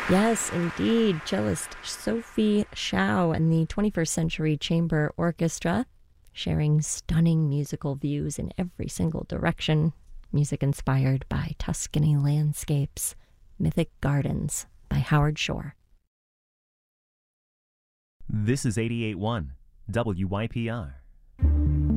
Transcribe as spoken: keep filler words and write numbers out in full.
Yes, indeed. Cellist Sophie Shao and the twenty-first Century Chamber Orchestra, sharing stunning musical views in every single direction. Music inspired by Tuscany landscapes. Mythic Gardens by Howard Shore. This is eighty-eight point one W Y P R.